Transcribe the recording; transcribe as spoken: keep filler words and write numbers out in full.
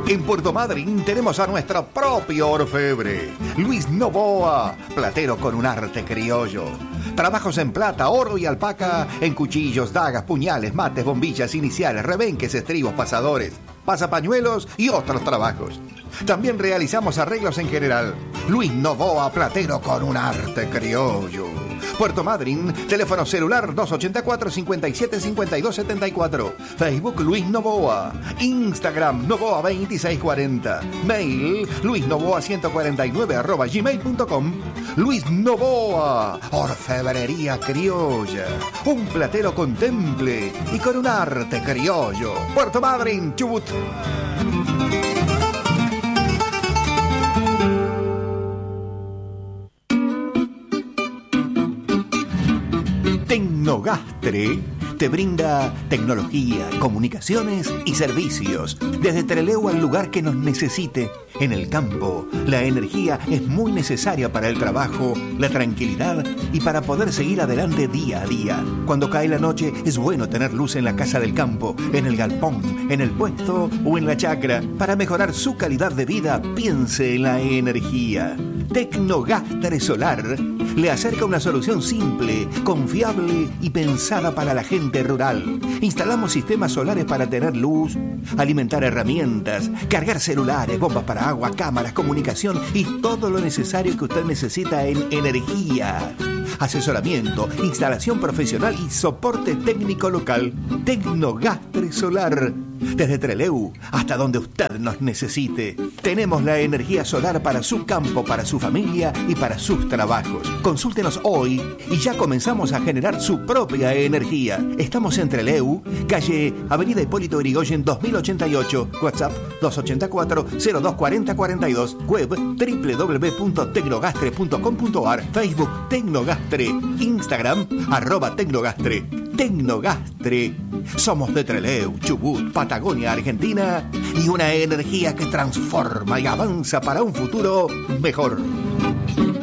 En Puerto Madryn tenemos a nuestro propio orfebre, Luis Novoa, platero con un arte criollo. Trabajos en plata, oro y alpaca, en cuchillos, dagas, puñales, mates, bombillas, iniciales, rebenques, estribos, pasadores, pasapañuelos y otros trabajos. También realizamos arreglos en general. Luis Novoa, platero con un arte criollo. Puerto Madryn, teléfono celular dos ochenta y cuatro, cincuenta y siete, cincuenta y dos setenta y cuatro. Facebook Luis Novoa. Instagram Novoa veintiséis cuarenta. Mail luisnovoa ciento cuarenta y nueve arroba gmail punto com. Luis Novoa, orfebrería criolla. Un platero con temple y con un arte criollo. Puerto Madryn, Chubut. Tecnogastre te brinda tecnología, comunicaciones y servicios. Desde Trelew al lugar que nos necesite. En el campo, la energía es muy necesaria para el trabajo, la tranquilidad y para poder seguir adelante día a día. Cuando cae la noche es bueno tener luz en la casa del campo, en el galpón, en el puesto o en la chacra. Para mejorar su calidad de vida, piense en la energía. Tecnogastre Solar le acerca una solución simple, confiable y pensada para la gente rural. Instalamos sistemas solares para tener luz, alimentar herramientas, cargar celulares, bombas para agua, cámaras, comunicación y todo lo necesario que usted necesita en energía. Asesoramiento, instalación profesional y soporte técnico local. Tecnogastre Solar. Desde Trelew hasta donde usted nos necesite. Tenemos la energía solar para su campo, para su familia y para sus trabajos. Consúltenos hoy y ya comenzamos a generar su propia energía. Estamos en Trelew, calle Avenida Hipólito Yrigoyen dos mil ochenta y ocho. WhatsApp dos ochenta y cuatro, cero dos cuarenta, cuarenta y dos. Web doble u doble u doble u punto tecnogastre punto com punto a r. Facebook Tecnogastre. Instagram arroba Tecnogastre. Tecnogastre. Somos de Trelew, Chubut, Patagonia, Argentina y una energía que transforma y avanza para un futuro mejor.